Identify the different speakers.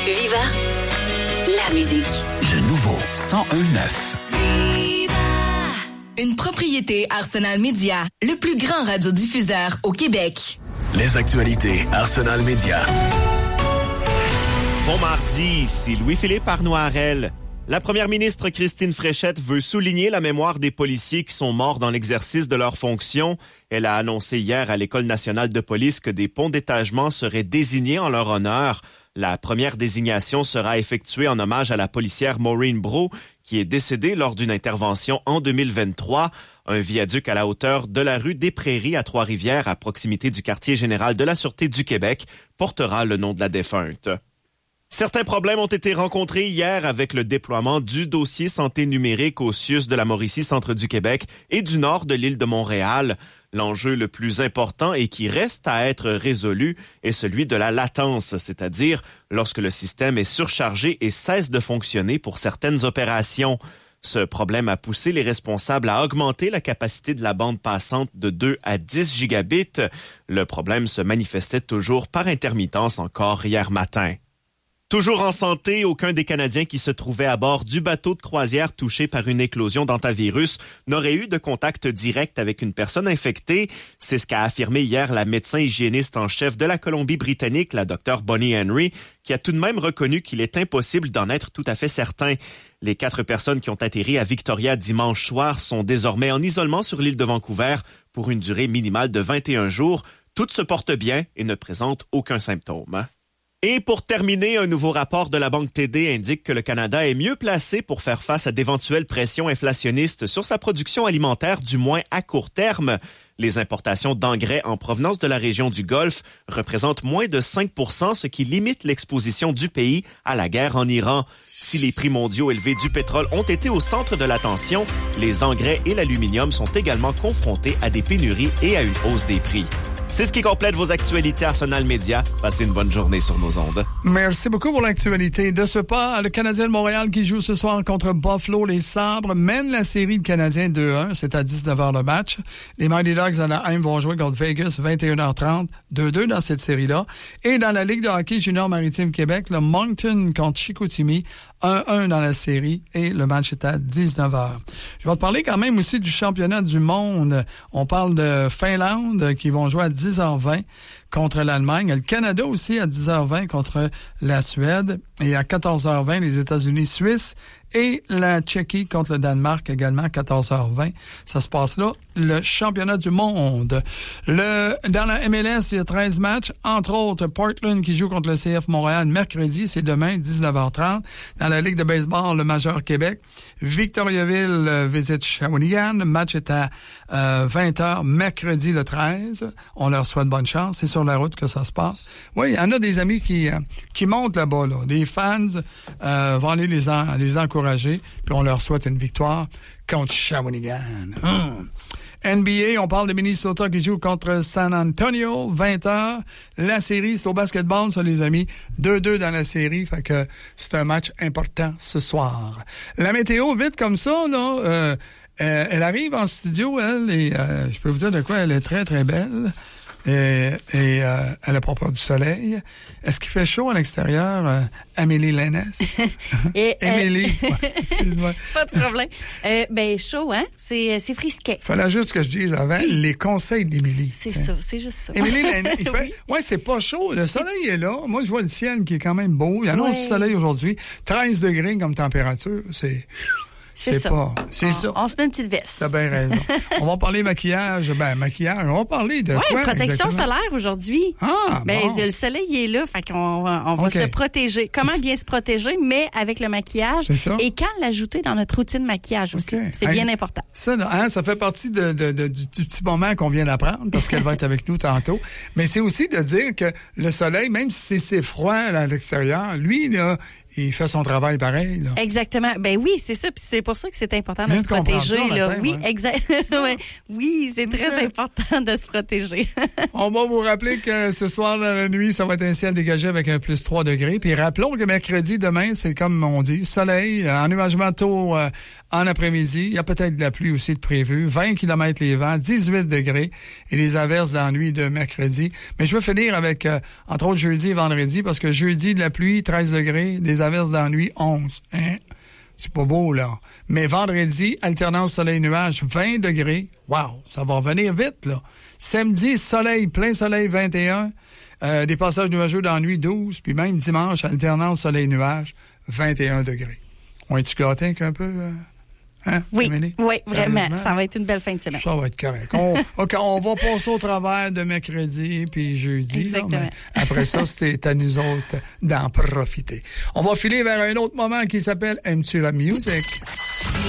Speaker 1: Viva la musique.
Speaker 2: Le nouveau 101.9.
Speaker 3: Une propriété Arsenal Média, le plus grand radiodiffuseur au Québec.
Speaker 2: Les actualités Arsenal Média.
Speaker 4: Bon mardi, ici Louis-Philippe Arnoirel. La première ministre Christine Fréchette veut souligner la mémoire des policiers qui sont morts dans l'exercice de leurs fonctions. Elle a annoncé hier à l'École nationale de police que des ponts d'étagement seraient désignés en leur honneur. La première désignation sera effectuée en hommage à la policière Maureen Brault, qui est décédée lors d'une intervention en 2023. Un viaduc à la hauteur de la rue des Prairies à Trois-Rivières, à proximité du quartier général de la Sûreté du Québec, portera le nom de la défunte. Certains problèmes ont été rencontrés hier avec le déploiement du dossier santé numérique au CIUS de la Mauricie, centre du Québec et du nord de l'île de Montréal. L'enjeu le plus important et qui reste à être résolu est celui de la latence, c'est-à-dire lorsque le système est surchargé et cesse de fonctionner pour certaines opérations. Ce problème a poussé les responsables à augmenter la capacité de la bande passante de 2 à 10 gigabits. Le problème se manifestait toujours par intermittence encore hier matin. Toujours en santé, aucun des Canadiens qui se trouvaient à bord du bateau de croisière touché par une éclosion d'hantavirus n'aurait eu de contact direct avec une personne infectée. C'est ce qu'a affirmé hier la médecin hygiéniste en chef de la Colombie-Britannique, la Dr Bonnie Henry, qui a tout de même reconnu qu'il est impossible d'en être tout à fait certain. Les 4 personnes qui ont atterri à Victoria dimanche soir sont désormais en isolement sur l'île de Vancouver pour une durée minimale de 21 jours. Toutes se portent bien et ne présentent aucun symptôme. Et pour terminer, un nouveau rapport de la Banque TD indique que le Canada est mieux placé pour faire face à d'éventuelles pressions inflationnistes sur sa production alimentaire, du moins à court terme. Les importations d'engrais en provenance de la région du Golfe représentent moins de 5%, ce qui limite l'exposition du pays à la guerre en Iran. Si les prix mondiaux élevés du pétrole ont été au centre de l'attention, les engrais et l'aluminium sont également confrontés à des pénuries et à une hausse des prix. C'est ce qui complète vos actualités Arsenal Média. Passez une bonne journée sur nos ondes.
Speaker 5: Merci beaucoup pour l'actualité. De ce pas, le Canadien de Montréal qui joue ce soir contre Buffalo, les Sabres, mène la série de Canadiens 2-1. C'est à 19h le match. Les Mighty Ducks d'Anaheim vont jouer contre Vegas, 21h30, 2-2 dans cette série-là. Et dans la Ligue de hockey junior maritime Québec, le Moncton contre Chicoutimi, 1-1 dans la série et le match est à 19h. Je vais te parler quand même aussi du championnat du monde. On parle de Finlande qui vont jouer à 10h20 contre l'Allemagne. Le Canada aussi à 10h20 contre la Suède. Et à 14h20, les États-Unis-Suisse et la Tchéquie contre le Danemark également à 14h20. Ça se passe là, le championnat du monde. Dans la MLS, il y a 13 matchs, entre autres Portland qui joue contre le CF Montréal mercredi, c'est demain, 19h30. Dans la Ligue de baseball, le Major Québec, Victoriaville visite Shawinigan. Le match est à 20h mercredi le 13. On leur souhaite bonne chance. C'est sur la route que ça se passe. Oui, il y en a des amis qui montent là-bas, là. Des fans vont aller les encourager, puis on leur souhaite une victoire contre Shawinigan. NBA, on parle de Minnesota qui joue contre San Antonio, 20h. La série, c'est au basketball, ça, les amis. 2-2 dans la série, fait que c'est un match important ce soir. La météo, vite comme ça, là, elle arrive en studio, elle, et je peux vous dire de quoi elle est très, très belle. Et elle a pas peur du soleil. Est-ce qu'il fait chaud à l'extérieur, Amélie Lénès?
Speaker 6: Amélie,
Speaker 5: excuse-moi.
Speaker 6: Pas de problème. Chaud, hein? C'est frisquet.
Speaker 5: Fallait juste que je dise avant les conseils d'Émilie.
Speaker 6: C'est ça, c'est juste ça.
Speaker 5: Émilie Lénès, il fait, ouais, c'est pas chaud. Le soleil est là. Moi, je vois le ciel qui est quand même beau. Il y a du soleil aujourd'hui. 13 degrés comme température. C'est ça.
Speaker 6: On se met une petite veste.
Speaker 5: T'as bien raison. On va parler maquillage. On va parler de quoi?
Speaker 6: Protection solaire aujourd'hui.
Speaker 5: Ah, bon.
Speaker 6: Le soleil est là, fait qu'on va se protéger. Comment bien se protéger, mais avec le maquillage.
Speaker 5: C'est ça.
Speaker 6: Et quand l'ajouter dans notre routine maquillage aussi. C'est bien important.
Speaker 5: Ça fait partie du petit moment qu'on vient d'apprendre, parce qu'elle va être avec nous tantôt. Mais c'est aussi de dire que le soleil, même si c'est froid là, à l'extérieur, lui, là, il fait son travail pareil. Là.
Speaker 6: Exactement. Ben oui, c'est ça. Puis c'est pour ça que c'est important de se protéger. Là.
Speaker 5: Matin,
Speaker 6: oui,
Speaker 5: ouais.
Speaker 6: exact. Oui, c'est très important de se protéger.
Speaker 5: On va vous rappeler que ce soir, dans la nuit, ça va être un ciel dégagé avec un plus 3 degrés. Puis rappelons que mercredi, demain, c'est comme on dit, soleil, ennuagement tôt en après-midi. Il y a peut-être de la pluie aussi de prévu. 20 km les vents, 18 degrés et les averses dans la nuit de mercredi. Mais je veux finir avec, entre autres, jeudi et vendredi, parce que jeudi, de la pluie, 13 degrés, des averses dans la nuit, 11. Hein? C'est pas beau, là. Mais vendredi, alternance soleil-nuage, 20 degrés. Wow, ça va revenir vite, là. Samedi, soleil, plein soleil, 21. Des passages nuageux dans la nuit, 12. Puis même dimanche, alternance soleil-nuage, 21 degrés. On est-tu gâté un peu? Hein,
Speaker 6: oui,
Speaker 5: Amélie?
Speaker 6: Oui, vraiment. Ça va être une belle fin de semaine.
Speaker 5: Ça va être correct. On va passer au travers de mercredi puis jeudi.
Speaker 6: Exactement.
Speaker 5: Là, mais après ça, c'est à nous autres d'en profiter. On va filer vers un autre moment qui s'appelle « Aimes-tu la musique ?»